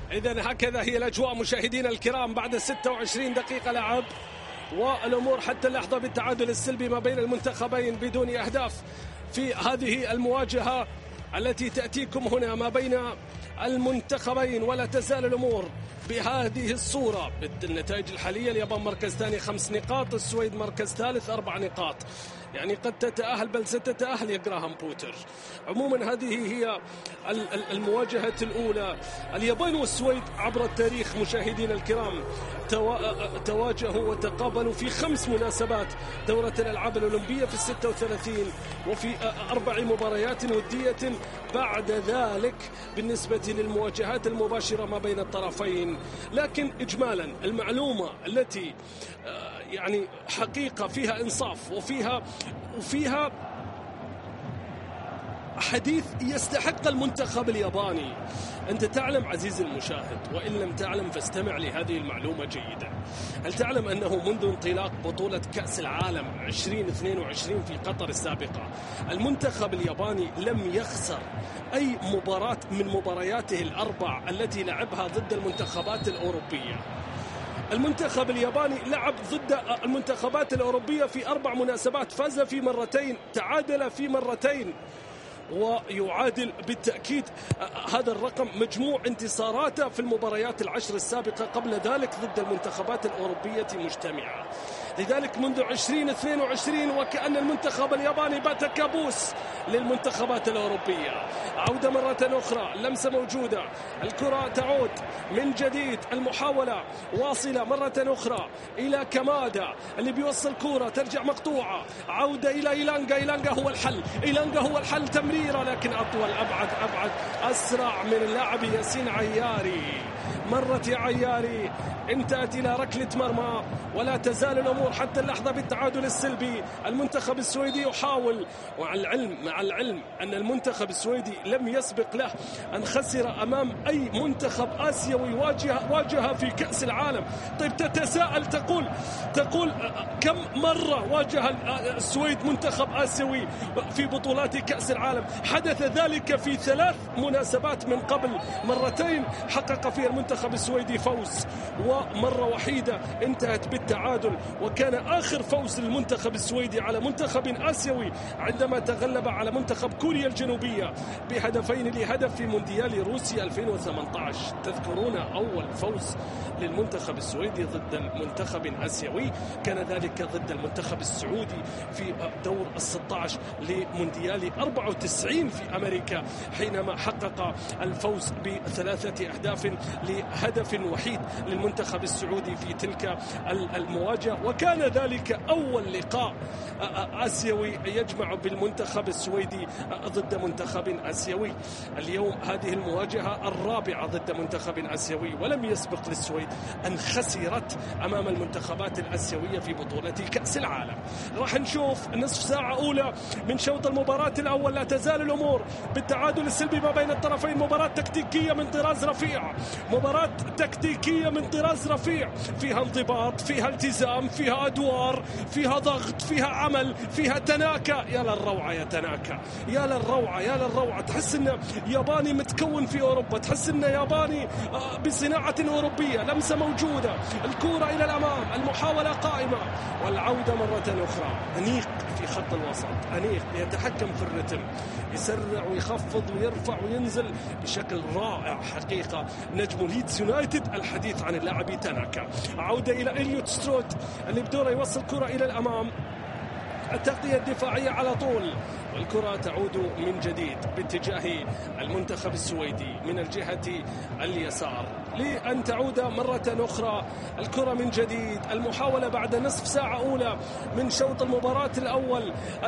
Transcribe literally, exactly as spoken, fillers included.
إذن هكذا هي الأجواء مشاهدينا الكرام بعد ستة وعشرين دقيقة لعب، والأمور حتى اللحظة بالتعادل السلبي ما بين المنتخبين بدون أهداف في هذه المواجهة التي تأتيكم هنا ما بين المنتخبين. ولا تزال الأمور بهذه الصورة بالنتائج الحالية. اليابان مركز ثاني خمس نقاط، السويد مركز ثالث أربع نقاط، يعني قد تتأهل بل ستتأهل يا جراهام بوتر. عموما هذه هي المواجهة الأولى. اليابان والسويد عبر التاريخ مشاهدينا الكرام تواجهوا وتقابلوا في خمس مناسبات دورة الألعاب الأولمبية في الستة وثلاثين وفي أربع مباريات ودية بعد ذلك بالنسبة للمواجهات المباشرة ما بين الطرفين. لكن إجمالا المعلومة التي يعني حقيقة فيها إنصاف وفيها وفيها حديث يستحق المنتخب الياباني. أنت تعلم عزيزي المشاهد، وإن لم تعلم فاستمع لهذه المعلومة جيدا. هل تعلم أنه منذ انطلاق بطولة كأس العالم عشرين اثنين وعشرين في قطر السابقة المنتخب الياباني لم يخسر أي مباراة من مبارياته الأربع التي لعبها ضد المنتخبات الأوروبية؟ المنتخب الياباني لعب ضد المنتخبات الأوروبية في أربع مناسبات، فاز في مرتين، تعادل في مرتين، ويعادل بالتأكيد هذا الرقم مجموع انتصاراته في المباريات العشر السابقة قبل ذلك ضد المنتخبات الأوروبية مجتمعة. لذلك منذ عشرين اثنين وعشرين وكأن المنتخب الياباني بات كابوس للمنتخبات الأوروبية. عودة مرة أخرى، لمسة موجودة، الكرة تعود من جديد، المحاولة واصلة مرة أخرى إلى كمادا اللي بيوصل كرة ترجع مقطوعة، عودة إلى إيلانجا، إيلانجا هو الحل، إيلانجا هو الحل، تمريرة لكن أطول، أبعد أبعد أسرع من اللاعب ياسين عياري. مرت يا عياري، انتهت إلى ركلة مرمى، ولا تزال الأمور حتى اللحظة بالتعادل السلبي. المنتخب السويدي يحاول، ومع العلم مع العلم أن المنتخب السويدي لم يسبق له أن خسر أمام أي منتخب آسيوي واجه واجه في كأس العالم. طيب تتساءل تقول تقول كم مرة واجه السويد منتخب آسيوي في بطولات كأس العالم؟ حدث ذلك في ثلاث مناسبات من قبل، مرتين حقق فيها المنتخب السويدي فوز، ومرة وحيدة انتهت بالتعادل. وكان آخر فوز للمنتخب السويدي على منتخب آسيوي عندما تغلب على منتخب كوريا الجنوبية بهدفين لهدف في مونديال روسيا ألفين وثمانية عشر. تذكرون أول فوز للمنتخب السويدي ضد المنتخب آسيوي كان ذلك ضد المنتخب السعودي في دور الستة عشر لمونديال أربعة وتسعين في أمريكا، حينما حقق الفوز بثلاثة أهداف لهدف وحيد للمنتخب السعودي في تلك المواجهة. وكان ذلك أول لقاء آسيوي يجمع بالمنتخب السويدي ضد منتخب آسيوي. اليوم هذه المواجهة الرابعة ضد منتخب آسيوي، ولم يسبق للسويد أن خسرت أمام المنتخبات الآسيوية في بطولة كأس العالم. راح نشوف نصف ساعة أولى من شوط المباراة الأول. لا تزال الأمور بالتعادل السلبي ما بين الطرفين. مباراة تكتيكية من طراز رفيع، مباراة تكتيكية من طراز رفيع، فيها انضباط، فيها التزام، فيها أدوار، فيها ضغط، فيها عمل، فيها تناكا. يا للروعة يا تناكا، يا للروعة يا للروعة. تحس إنه ياباني متكون في أوروبا، تحس إنه ياباني بصناعة أوروبية. لمسة موجودة، الكرة إلى الأمام، المحاولة قائمة، والعودة مرة أخرى. أنيق في خط الوسط، أنيق يتحكم في الرتم، يسرع ويخفض ويرفع وينزل بشكل رائع حقيقة. نجم ليدز يونايتد الحديث عن اللاعب تناكا. عودة إلى إليوت ستروت اللي بدوره يوصل كرة إلى الأمام، التغطية الدفاعية على طول، والكرة تعود من جديد باتجاه المنتخب السويدي من الجهة اليسار لأن تعود مرة أخرى الكرة من جديد. المحاولة بعد نصف ساعة أولى من شوط المباراة الأول.